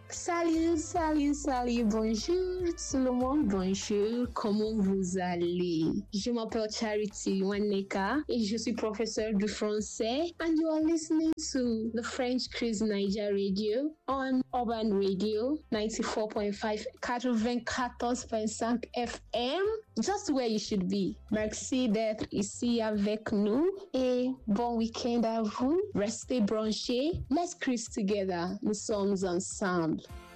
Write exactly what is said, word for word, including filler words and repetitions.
Salut, salut, salut, bonjour tout le monde, bonjour, comment vous allez? Je m'appelle Charity Waneka et je suis professeure de français and you are listening to the French Cruise Niger Radio on Urban Radio ninety-four point five, quatre-vingt-quatorze point cinq F M, just where you should be. Merci d'être ici avec nous et bon week-end à vous. Restez branchés. Let's cruise together. Nous sommes ensemble.